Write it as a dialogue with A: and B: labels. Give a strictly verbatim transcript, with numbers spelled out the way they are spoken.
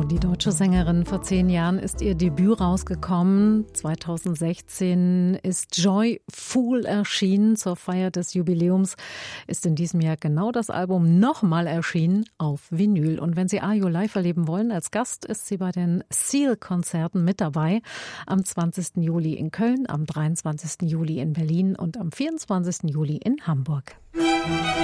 A: die deutsche Sängerin. Vor zehn Jahren ist ihr Debüt rausgekommen. zweitausendsechzehn ist Joy Fool erschienen. Zur Feier des Jubiläums ist in diesem Jahr genau das Album nochmal erschienen auf Vinyl. Und wenn Sie Ayo live erleben wollen, als Gast ist sie bei den Seal-Konzerten mit dabei. Am zwanzigsten Juli in Köln, am dreiundzwanzigsten Juli in Berlin und am vierundzwanzigsten Juli in Hamburg.